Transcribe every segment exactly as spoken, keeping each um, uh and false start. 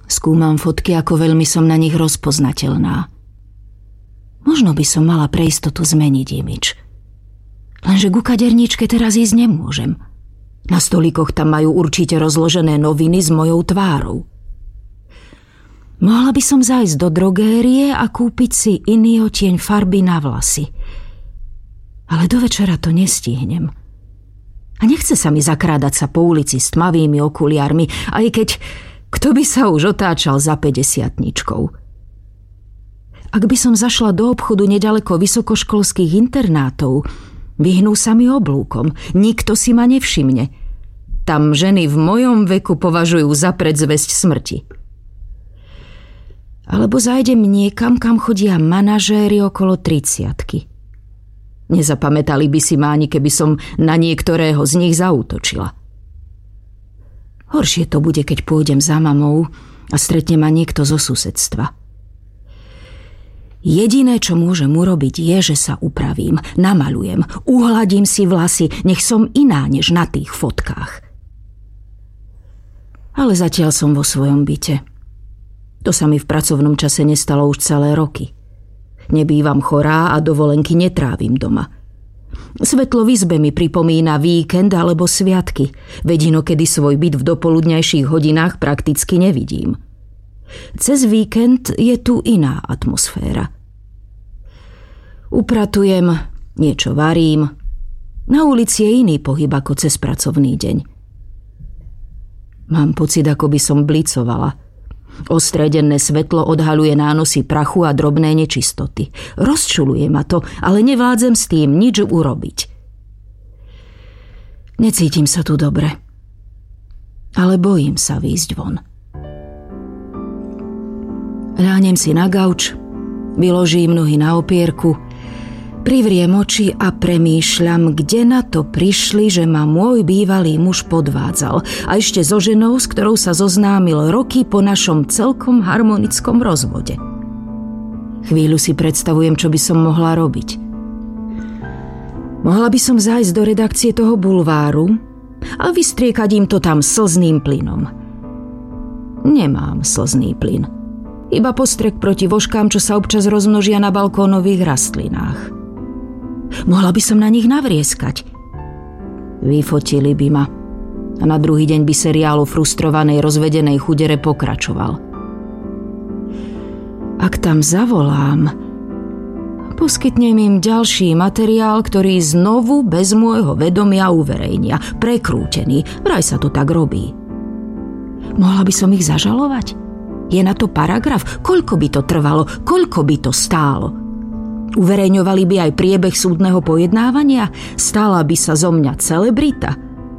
Skúmam fotky, ako veľmi som na nich rozpoznateľná. Možno by som mala pre istotu zmeniť imič. Lenže ku kaderníčke teraz ísť nemôžem. Na stolíkoch tam majú určite rozložené noviny s mojou tvárou. Mohla by som zájsť do drogérie a kúpiť si iný odtieň farby na vlasy. Ale do večera to nestihnem. A nechce sa mi zakrádať sa po ulici s tmavými okuliarmi, aj keď kto by sa už otáčal za päťdesiatničkou. Ak by som zašla do obchodu nedaleko vysokoškolských internátov, vyhnú sa mi oblúkom, nikto si ma nevšimne. Tam ženy v mojom veku považujú za predzvesť smrti. Alebo zájdem niekam, kam chodia manažéri okolo tridsiatky. Nezapamätali by si ma ani keby som na niektorého z nich zaútočila. Horšie to bude, keď pôjdem za mamou a stretne ma niekto zo susedstva. Jediné, čo môžem urobiť, je, že sa upravím, namalujem, uhladím si vlasy, nech som iná než na tých fotkách. Ale zatiaľ som vo svojom byte. To sa mi v pracovnom čase nestalo už celé roky. Nebývam chorá a dovolenky netrávim doma. Svetlo v izbe mi pripomína víkend alebo sviatky, veď inokedy svoj byt v dopoludňajších hodinách prakticky nevidím. Cez víkend je tu iná atmosféra. Upratujem, niečo varím. Na ulici je iný pohyb ako cez pracovný deň. Mám pocit, ako by som blicovala. Ostré denné svetlo odhaľuje nánosy prachu a drobné nečistoty. Rozčuluje ma to, ale nevládzem s tým nič urobiť. Necítim sa tu dobre. Ale bojím sa výjsť von. Ľahnem si na gauč, vyložím nohy na opierku, privriem oči a premýšľam, kde na to prišli, že ma môj bývalý muž podvádzal a ešte so ženou, s ktorou sa zoznámil roky po našom celkom harmonickom rozvode. Chvíľu si predstavujem, čo by som mohla robiť. Mohla by som zájsť do redakcie toho bulváru a vystriekať im to tam slzným plynom. Nemám slzný plyn. Iba postrek proti vožkám, čo sa občas rozmnožia na balkónových rastlinách. Mohla by som na nich navrieskať. Vyfotili by ma. A na druhý deň by seriál o frustrovanej rozvedenej chudere pokračoval. Ak tam zavolám, poskytnem im ďalší materiál, ktorý znovu bez môjho vedomia uverejnia. Prekrútený. Vraj sa to tak robí. Mohla by som ich zažalovať? Je na to paragraf? Koľko by to trvalo? Koľko by to stálo? Uverejňovali by aj priebeh súdneho pojednávania? Stala by sa zo mňa celebrita?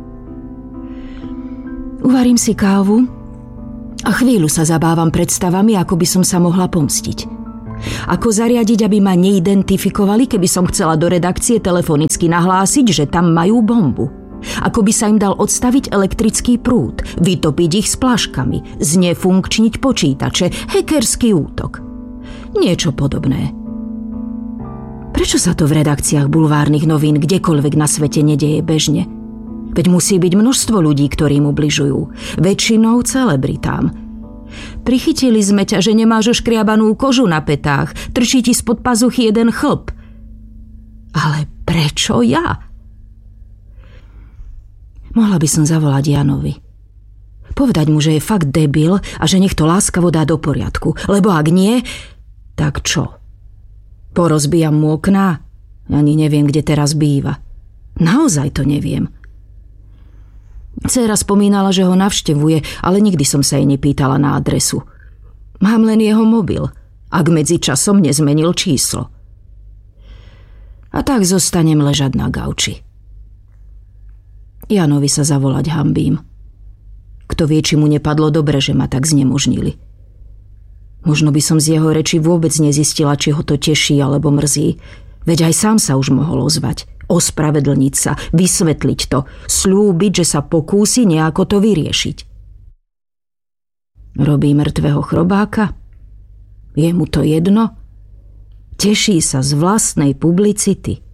Uvarím si kávu a chvíľu sa zabávam predstavami, ako by som sa mohla pomstiť. Ako zariadiť, aby ma neidentifikovali, keby som chcela do redakcie telefonicky nahlásiť, že tam majú bombu. Ako by sa im dal odstaviť elektrický prúd, vytopiť ich s plaškami, znefunkčniť počítače, hackerský útok. Niečo podobné. Prečo sa to v redakciách bulvárnych novín kdekoľvek na svete nedeje bežne? Veď musí byť množstvo ľudí, ktorí mu bližujú. Väčšinou celebritám. Prichytili sme ťa, že nemáš oškriabanú kožu na petách, trčí ti spod pazuchy jeden chlp. Ale prečo ja? Mohla by som zavolať Janovi. Povedať mu, že je fakt debil a že nech to láskavo dá do poriadku. Lebo ak nie, tak čo? Porozbijam mu okná? Ani neviem, kde teraz býva. Naozaj to neviem. Dcéra spomínala, že ho navštevuje, ale nikdy som sa jej nepýtala na adresu. Mám len jeho mobil, ak medzi časom nezmenil číslo. A tak zostanem ležať na gauči. Janovi sa zavolať hanbím. Kto vie, či mu nepadlo dobre, že ma tak znemožnili. Možno by som z jeho reči vôbec nezistila, či ho to teší alebo mrzí. Veď aj sám sa už mohol ozvať. Ospravedlniť sa, vysvetliť to, sľúbiť, že sa pokúsi nejako to vyriešiť. Robí mŕtvého chrobáka? Je mu to jedno? Teší sa z vlastnej publicity.